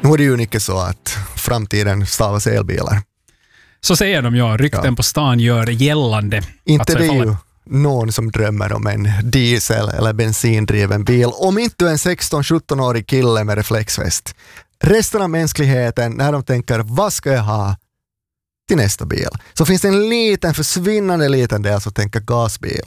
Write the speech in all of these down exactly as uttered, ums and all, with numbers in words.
Nu är det ju inte så att framtiden stavas elbilar. Så säger de, ja. Rykten ja. på stan gör gällande. Inte det är ju någon som drömmer om en diesel- eller bensindriven bil. Om inte du är en sexton-sjutton-årig kille med reflexväst. Resten av mänskligheten, när de tänker vad ska jag ha till nästa bil, så finns det en liten, försvinnande liten del som tänker gasbil.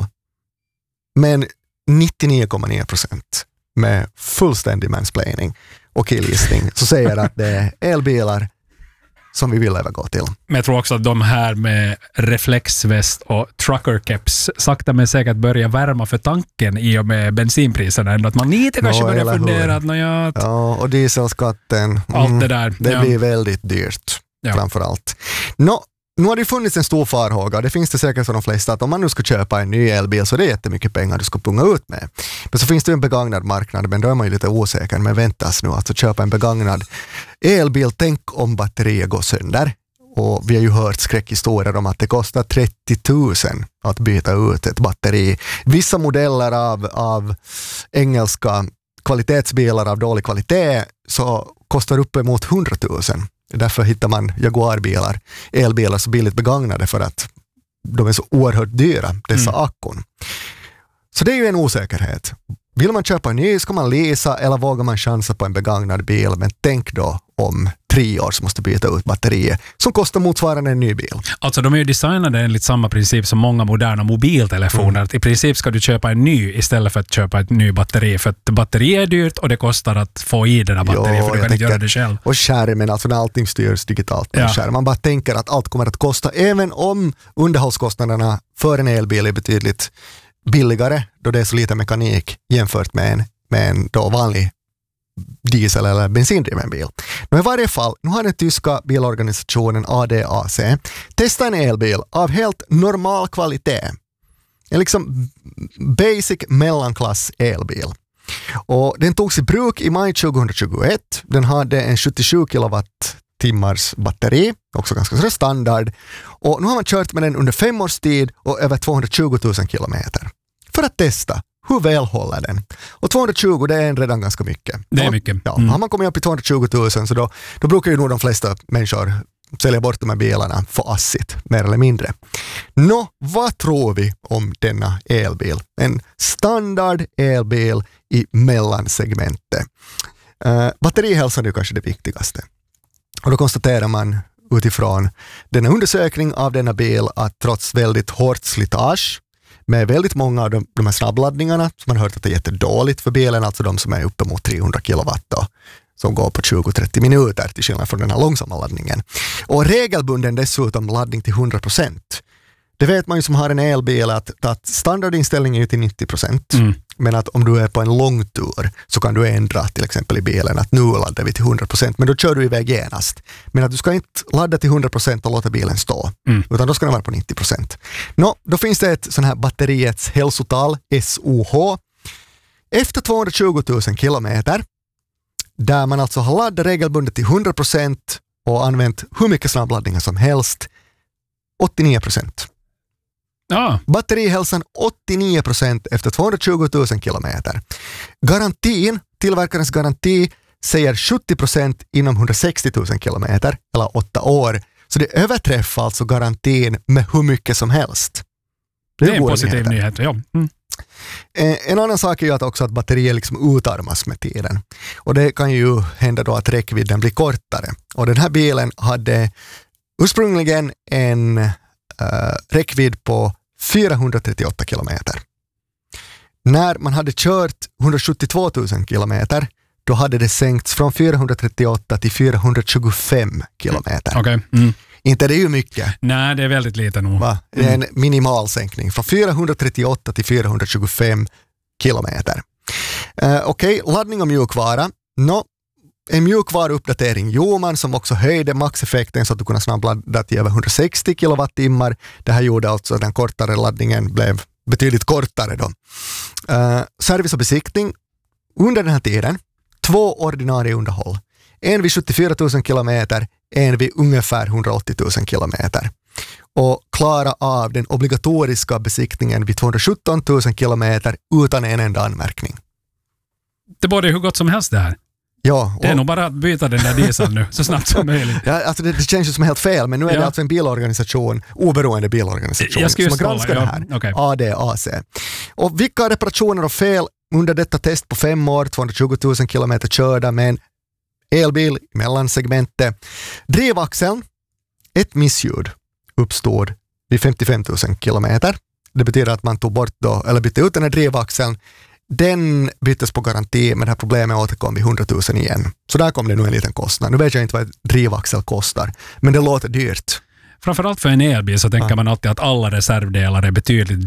Men nittionio komma nio procent med fullständig mansplaining och killgissning så säger att det är elbilar som vi vill övergå till. Men jag tror också att de här med reflexväst och truckercaps sakta men säkert börjar värma för tanken i och med bensinpriserna. Ändå att man lite kanske no, börjar fundera att, ja, ja, och dieselskatten, mm, allt det där. Det ja. blir väldigt dyrt ja. framförallt. Nå, nu har det funnits en stor farhåga, det finns det säkert för de flesta, att om man nu ska köpa en ny elbil så är det jättemycket pengar du ska punga ut med. Men så finns det en begagnad marknad, men då är man ju lite osäker, men väntas nu att köpa en begagnad elbil, tänk om batteriet går sönder. Och vi har ju hört skräckhistorier om att det kostar trettio tusen att byta ut ett batteri. Vissa modeller av, av engelska kvalitetsbilar av dålig kvalitet så kostar uppemot hundra tusen. Därför hittar man Jaguar-bilar, elbilar så billigt begagnade för att de är så oerhört dyra, dessa mm. akkon. Så det är ju en osäkerhet. Vill man köpa en ny, ska man leasa eller vågar man chansa på en begagnad bil? Men tänk då om tre år så måste byta ut batteriet som kostar motsvarande en ny bil. Alltså de är ju designade enligt samma princip som många moderna mobiltelefoner. Mm. I princip ska du köpa en ny istället för att köpa ett ny batteri. För att batteri är dyrt och det kostar att få i den här batteriet, för du kan inte göra det själv. Och skärmen, alltså när allting styrs digitalt på ja. skärmen. Man bara tänker att allt kommer att kosta, även om underhållskostnaderna för en elbil är betydligt billigare då det är så lite mekanik jämfört med en, med en då vanlig diesel- eller bensindriven bil. Men i varje fall, nu har den tyska bilorganisationen A D A C testat en elbil av helt normal kvalitet. En liksom basic mellanklass elbil. Och den togs i bruk i maj tjugohundratjugoett. Den hade en sjuttiosju kilowattimmars batteri, också ganska standard. Och nu har man kört med den under fem års tid och över tvåhundratjugotusen kilometer. För att testa hur väl håller den. Och tvåhundratjugo, det är redan ganska mycket. Det är mycket. Ja, mm. Har man kommit upp i tvåhundratjugotusen så då, då brukar ju nog de flesta människor sälja bort de här bilarna för assit, mer eller mindre. Nå, vad tror vi om denna elbil? En standard elbil i mellansegmentet. Uh, batterihälsan är kanske det viktigaste. Och då konstaterar man utifrån denna undersökning av denna bil att trots väldigt hårt slitage med väldigt många av de, de här snabbladdningarna som man har hört att det är jättedåligt för bilen, alltså de som är uppemot trehundra kilowatt då, som går på tjugo till trettio minuter till skillnad från den här långsamma laddningen. Och regelbunden dessutom laddning till hundra procent. Det vet man ju som har en elbil att, att standardinställning är ju till nittio procent. Mm. Men att om du är på en lång tur så kan du ändra till exempel i bilen att nu laddar vi till hundra procent, men då kör du iväg genast. Men att du ska inte ladda till hundra procent och låta bilen stå, mm. utan då ska den vara på nittio procent. Nå, då finns det ett sån här batteriets hälsotal, S O H. Efter tvåhundratjugotusen kilometer, där man alltså har laddat regelbundet till hundra procent och använt hur mycket snabbladdningar som helst, åttionio procent. Ja. Batterihälsan åttionio procent efter tvåhundratjugotusen kilometer. Garantin, tillverkarens garanti säger sjuttio procent inom hundrasextiotusen kilometer eller åtta år. Så det överträffar alltså garantin med hur mycket som helst. Det, det är en positiv nyhet, ja. Mm. En annan sak är ju att också att batteriet liksom utarmas med tiden. Och det kan ju hända då att räckvidden blir kortare. Och den här bilen hade ursprungligen en uh, räckvidd på fyrahundratrettioåtta kilometer. När man hade kört hundrasjuttiotvåtusen kilometer, då hade det sänkts från fyrahundratrettioåtta till fyrahundratjugofem kilometer. Mm. Okay. Mm. Inte det är ju mycket. Nej, det är väldigt lite nog. Va? Det är en minimal sänkning från fyrahundratrettioåtta till fyrahundratjugofem kilometer. Uh, Okej, okay. Laddning och mjukvara. Nå, en mjukvaruuppdatering gjorde man som också höjde maxeffekten så att du kunde snabbladda till över hundrasextio kilowattimmar. Det här gjorde alltså att den kortare laddningen blev betydligt kortare då. Uh, service och besiktning under den här tiden. Två ordinarie underhåll. En vid sjuttiofyratusen kilometer, en vid ungefär hundraåttiotusen kilometer. Och klara av den obligatoriska besiktningen vid tvåhundrasjuttontusen kilometer utan en enda anmärkning. Det var det hur gott som helst det här. Ja, det är nog bara att byta den där dieseln nu så snabbt som möjligt. Ja, alltså det, det känns ju som helt fel, men nu är ja. det alltså en bilorganisation, oberoende bilorganisation, Jag som har granskat ja. det här. Okay. A D A C. Och vilka reparationer och fel under detta test på fem år, tvåhundratjugo tusen kilometer körda med en elbil i mellansegmentet. Drivaxeln, ett missljud uppstod vid femtiofem tusen kilometer. Det betyder att man tog bort då, eller bytte ut den här drivaxeln. Den byttes på garanti, men det här problemet återkom vid hundra tusen igen. Så där kom det nu en liten kostnad. Nu vet jag inte vad ett drivaxel kostar, men det låter dyrt. Framförallt för en elbil så tänker ja. man alltid att alla reservdelar är betydligt